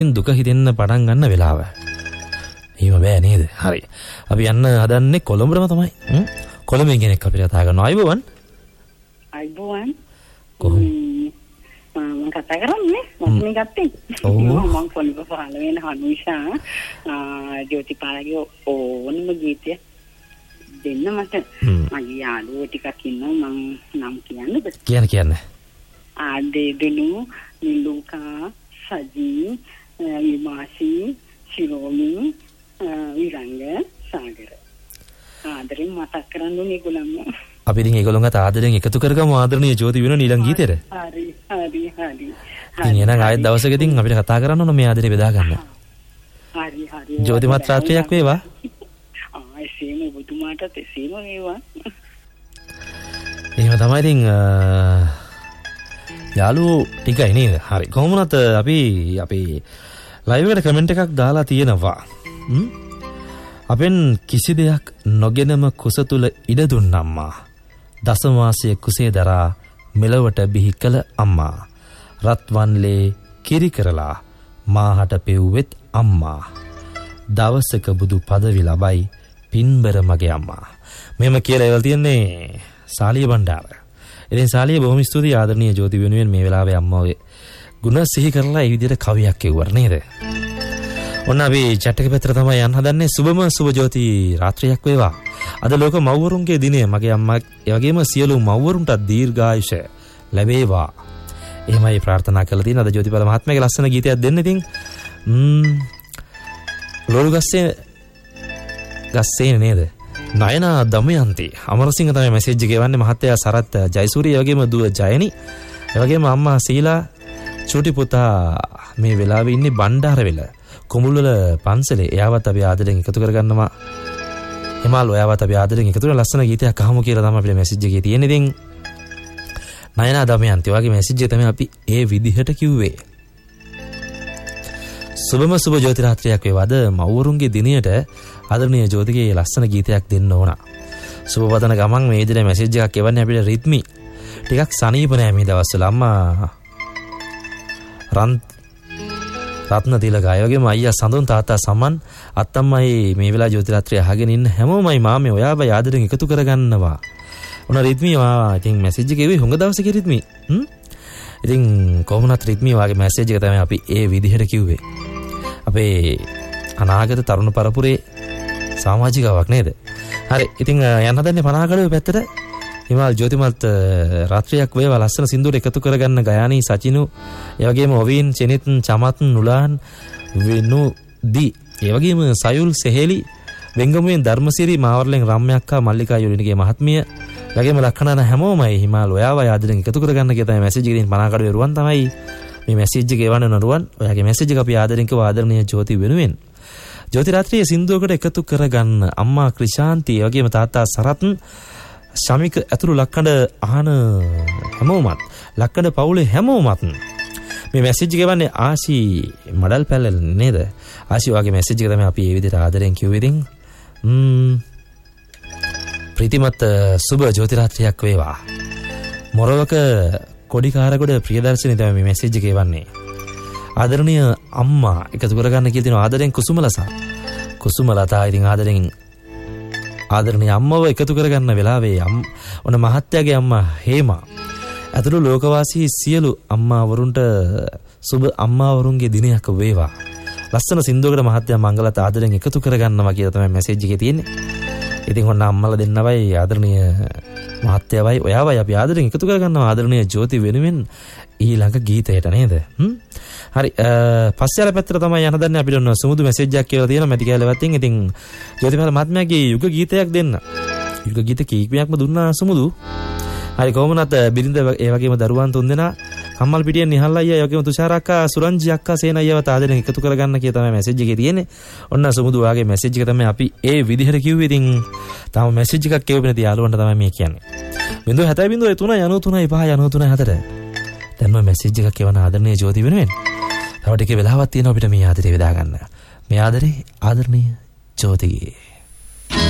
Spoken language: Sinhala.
දුක හිතෙන්න පටන් ගන්න වෙලාව. එහෙම බෑ නේද? හරි. අපි යන්න හදන්නේ කොළඹටම තමයි. කොළඹෙන් කෙනෙක් අපිට කතා කරනවා. අයබෝවන්. අයබෝවන්. කොහොමද? මම කතා කරන්නේ මම ගත්තේ. ඔව්. මම ෆෝන් එක පහළ වෙන හනුෂා ජෝතිපාලගේ ඕනම ගීතය දෙන්න මට. මගේ යාළුවෝ ටිකක් ඉන්නවා මම නම් කියන්නද? කියන්න. ආදේදුනු නිලුකා සජී විමාසි ශිරෝමි විරංග සාගර ආදරෙන් මතක් කරන්න ඕනේ ඒගොල්ලන්ව. අපි ඉතින් ඒගොල්ලන්ගත් ආදරෙන් එකතු කරගමු ආදරණීය ජෝති වෙන ඊළඟ ගීතේට. හරි. ඉතින් එනං ආයෙත් දවසක ඉතින් අපිට කතා කරන්න ඕන මේ ආදරේ බෙදා ගන්න. හරි. ජෝතිමත් රාත්‍රියක් වේවා. එසේම ඔබතුමාටත් එසේම වේවා. එහෙම තමයි ඉතින් යාළුවෝ ටිකයි නේද? හරි. කොහොමුණත් අපි ලයිව් එකට කමෙන්ට් එකක් දාලා තියෙනවා. අපෙන් කිසි දෙයක් නොගෙනම කුස තුල ඉඩ දුන්න අම්මා. දසමාසයේ කුසේ දරා මෙලවට බිහි කළ අම්මා. රත්වන්ලේ කිරි කරලා මාහට පෙව්වෙත් අම්මා. දවසක බුදු පදවි ලබයි පින්බර මගේ අම්මා. මෙහෙම කියලා ඒවල් තියන්නේ සාලිය බණ්ඩාර. ඉතින් සාලිය බොහොම ස්තුතියි ආදරණීය ජෝති වෙනුවෙන් මේ වෙලාවේ අම්මාගේ ගුණ සිහි කරලා ඒ විදිහට කවියක් කියවුවා නේද? ඔන්න අපි chat එක පැත්තට තමයි යන්න හදන්නේ. සුබම සුබ ජෝති රාත්‍රියක් වේවා. අද ලෝක මව්වරුන්ගේ දිනය. මගේ අම්මා ඒ වගේම සියලු මව්වරුන්ට දීර්ඝායුෂ ලැබේවා. එහෙමයි ප්‍රාර්ථනා කරලා තියෙන අද ජෝතිපාල මහත්මයාගේ ලස්සන ගීතයක් දෙන්න ඉතින් ලෝලු ගස්සේ නේද? නයනා දමයන්ති අමරසිංහ තමයි මැසේජ් එක ගෙවන්නේ. මහත්තයා සරත් ජයසූරිය ඒ වගේම දුව ජයනි ඒ වගේම අම්මා සීලා චූටි පුතා මේ වෙලාවේ ඉන්නේ බණ්ඩාරවෙල කුමුල්වල පන්සලේ. එයාවත් අපි ආදරෙන් එකතු කරගන්නවා. හිමාල් ඔයාවත් අපි ආදරෙන් එකතු කරලා ලස්සන ගීතයක් අහමු කියලා තමයි අපිට මැසේජ් එකේ තියෙන්නේ. ඉතින් නයනා දමයන්ති වගේ මැසේජ් එක තමයි අපි ඒ විදිහට කිව්වේ. සුබම සුබ ජෝති රාත්‍රියක් වේවා. අද මව්වරුන්ගේ දිනයට ආදරණීය ජෝතිගේ ලස්සන ගීතයක් දෙන්න ඕන. සුබවදන ගමන් මේ විදිහට මැසේජ් එකක් එවන්නේ අපිට රිද්මි. ටිකක් සනීප නෑ මේ දවස්වල. අම්මා රත්න තිලක අය වගේම අයියා සඳුන් තාත්තා සමන් අත්තම්මයි මේ වෙලාවේ ජෝති රාත්‍රිය අහගෙන ඉන්න හැමෝමයි මාමේ ඔයාව ආදරෙන් එකතු කරගන්නවා. ඔන්න රිද්මි වා ඉතින් මැසේජ් එක එවුවේ හොඟ දවසක රිද්මි. ඉතින් කොහොමනත් රිද්මි වාගේ මැසේජ් එක තමයි අපි ඒ විදිහට කිව්වේ. අපේ අනාගත තරුණ පරපුරේ සමාජිකාවක් නේද? හරි. ඉතින් යන්න හදන්නේ පනාකඩුවේ පැත්තට. හිමාල් ජෝතිමත් රාත්‍රියක් වේවා. ලස්සන සින්දුවට එකතු කරගන්න ගයානි සචිනු ඒ වගේම ඔවින් චෙනිත් චමත් නුලාන් වෙනු දී ඒ වගේම සයුල් සෙහෙලි වෙංගමුවෙන් ධර්මසිරි මාවර්ලෙන් රම්යක්කා මල්ලිකා යුලිනිගේ මහත්මිය වගේම ලක්ෂණන හැමෝමයි හිමාල් ඔයාව ආදරෙන් එකතු කරගන්න කියලා තමයි මැසේජ් එකකින් පනාකඩුවේ රුවන් තමයි මේ මැසේජ් එක එවන්න රුවන්. ඔයාගේ මැසේජ් එක අපි ආදරෙන් කිව්ව ආදරණීය ජෝති වෙනුවෙන් ජෝති රාත්‍රියේ සින්දුවකට එකතු කරගන්න අම්මා ක්‍රිෂාන්ති ඒ වගේම තාත්තා සරත් ශමික ඇතුළු ලක්කඩ අහන හැමෝමත් ලක්කඩ පවුලේ හැමෝමත් මේ මැසේජ් එක ගවන්නේ ආශි මඩල් පැලල් නේද? ආශි වගේ මැසේජ් එක තමයි අපි මේ විදිහට ආදරෙන් කිව්වේ. ඉතින් ප්‍රීතිමත් සුබ ජෝති රාත්‍රියක් වේවා. මොරවක කොඩිකාරගොඩ ප්‍රියදර්ශනී තමයි මේ මැසේජ් එක ගවන්නේ. ආදරණීය අම්මා එකතු කරගන්න කියලා තියෙනවා ආදරෙන් කුසුමලතා ඉතින් ආදරණීය අම්මව එකතු කරගන්න වෙලාවේ ඔන්න මහත්තයාගේ අම්මා හේමා ඇතුළු ලෝකවාසී සියලු අම්මාවරුන්ට සුබ අම්මාවරුන්ගේ දිනයක් වේවා. ලස්සන සින්දුවකට මහත්තයා මංගලත් ආදරෙන් එකතු කරගන්නවා කියලා තමයි මැසේජ් එකේ තියෙන්නේ. ඉතින් ඔන්න අම්මලා දෙන්නවයි ආදරණීය මහත්තයාවයි ඔයාවයි අපි ආදරෙන් එකතු කරගන්නවා ආදරණීය ජෝති වෙනුවෙන් ඊළඟ ගීතයට නේද? හරි. පස්සේ ආල පැත්තට තමයි යන්න දන්නේ අපිට ඔන්න සුමුදු මැසේජ් එකක් කියලා තියෙනවා මැටි කැලවත්ෙන්. ඉතින් ජෝතිපාල මහත්මයාගේ යුග ගීතයක් දෙන්න. යුග ගීත කීපයක්ම දුන්නා සුමුදු. හරි කොහොමනත් බිරිඳ ඒ වගේම දරුවන් තුන්දෙනා කම්මල් පිටියෙන් නිහල් අයියා ඒ වගේම තුෂාර අක්කා සුරංජි අක්කා සේන අයියව ආදරෙන් එකතු කරගන්න කියලා තමයි මැසේජ් එකේ තියෙන්නේ. ඔන්න සුමුදු වාගේ මැසේජ් එක තමයි අපි ඒ විදිහට කිව්වේ. ඉතින් තාම මැසේජ් එකක් කියවෙන්නේ නැති යාළුවන්ට තමයි මේ කියන්නේ. 070 දැන්ම මැසේජ් එකක් කියවන ආදරණීය ජෝති වෙනුවෙන් තව ටික වෙලාවක් තියෙනවා අපිට මේ ආදරේ බෙදා ගන්න. මේ ආදරේ ආදරණීය ජෝතිගේ